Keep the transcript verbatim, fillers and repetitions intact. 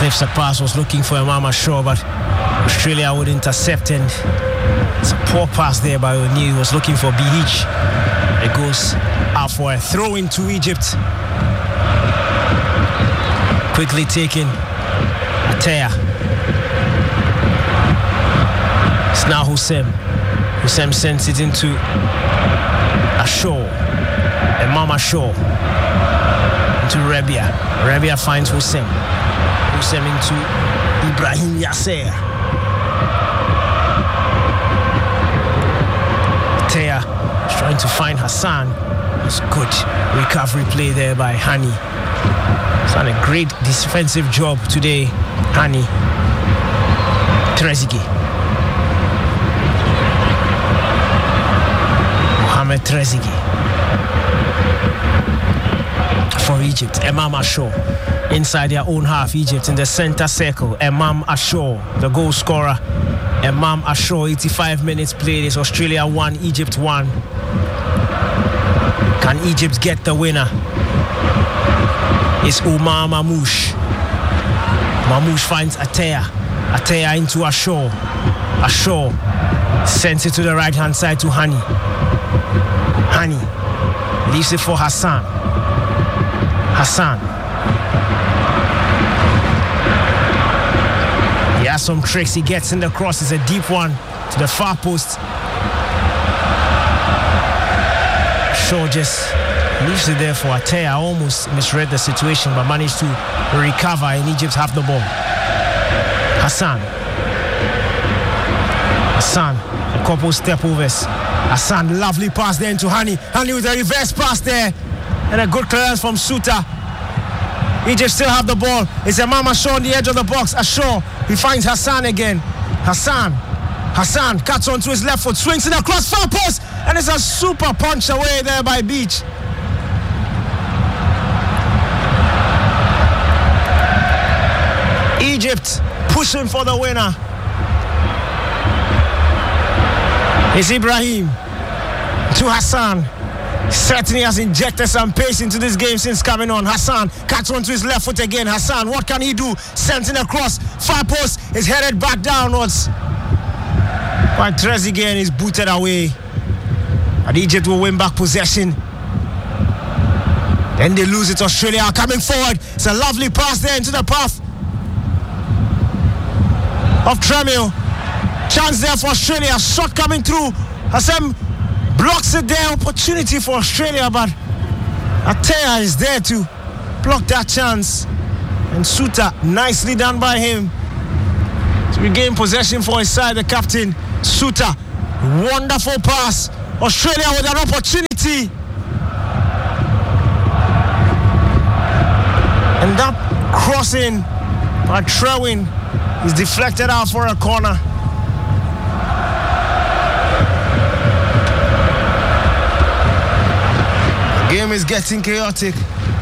Cliff's pass was looking for Emama Shaw, but Australia would intercept, and it's a poor pass there by O'Neill. He was looking for B H. It goes out for a throw into Egypt. Quickly taken. Atea. It's now Hussein. Hussein sends it into Ashaw. Emama Shaw. Into Rabia. Rabia finds Hussein. Hussein into Ibrahim Yasser. Atea is trying to find Hassan. It's good recovery play there by Hani. He's done a great defensive job today, Hani. Trezeguet. Mohamed Trezeguet. For Egypt, Emam Ashaw. Inside their own half, Egypt in the center circle. Emam Ashaw, the goal scorer. Emam Ashaw, eighty-five minutes played. It's Australia one, Egypt one. Can Egypt get the winner? It's Umar Mamouche. Mamouche finds Atea. Atea into Ashaw. Ashaw sends it to the right hand side to Hani. Hani leaves it for Hassan. Hassan. He has some tricks. He gets in the cross. It's a deep one to the far post. Shaw just leaves it there for Atea. Almost misread the situation, but managed to recover, and Egypt have the ball. Hassan. Hassan, a couple step overs. Hassan, lovely pass there into Hani. Hani with a reverse pass there. And a good clearance from Suta. Egypt still have the ball. It's Emam Ashaw on the edge of the box. Ashaw, he finds Hassan again. Hassan. Hassan cuts onto his left foot, swings it across far post, and it's a super punch away there by Beach. Egypt pushing for the winner. It's Ibrahim to Hassan. Certainly has injected some pace into this game since coming on. Hassan cuts onto his left foot again. Hassan, what can he do? Sends it across. Far post is headed back downwards. But Trezeguet is booted away. And Egypt will win back possession. Then they lose it. Australia are coming forward. It's a lovely pass there into the path of Tremio. Chance there for Australia. Shot coming through. Hassan blocks it there. Opportunity for Australia, but Atea is there to block that chance. And Suta, nicely done by him to regain possession for his side, the captain. Suta, wonderful pass. Australia with an opportunity. And that crossing by Trewin is deflected out for a corner. Game is getting chaotic.